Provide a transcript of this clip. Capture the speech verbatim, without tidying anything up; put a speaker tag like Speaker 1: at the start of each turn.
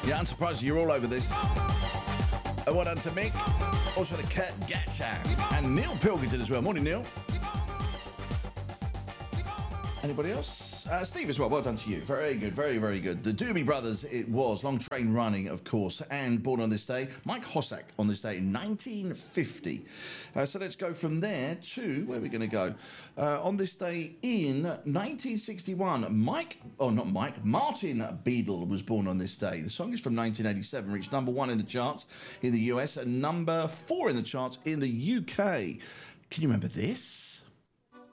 Speaker 1: Yeah, I'm surprised you're all over this. A well done to Mick. Also to Kurt Gatchan. And Neil Pilkington as well. Morning, Neil. Anybody else? Uh, Steve as well. Well done to you. Very good. Very, very good. The Doobie Brothers, it was. Long Train Running, of course. And born on this day. Mike Hossack on this day in nineteen fifty. Uh, so let's go from there to, where are we going to go? Uh, on this day in nineteen sixty-one, Mike, oh, not Mike, Martin Beadle was born on this day. The song is from nineteen eighty-seven, reached number one in the charts in the U S and number four in the charts in the U K. Can you remember this?